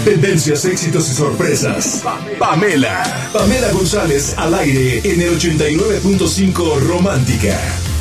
Tendencias, éxitos y sorpresas. Pamela González al aire en el 89.5 Romántica.